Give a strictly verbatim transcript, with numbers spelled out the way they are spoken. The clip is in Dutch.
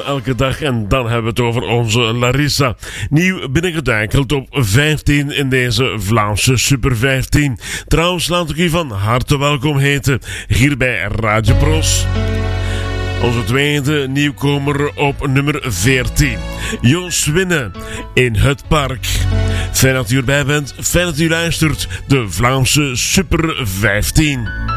elke dag. En dan hebben we het over onze Larissa. Nieuw binnengeduikeld op vijftien in deze Vlaamse Super vijftien. Trouwens, laat ik u van harte welkom heten hier bij Radio Bros. Onze tweede nieuwkomer op nummer veertien. Jos Winnen in het park. Fijn dat u erbij bent. Fijn dat u luistert. De Vlaamse Super vijftien.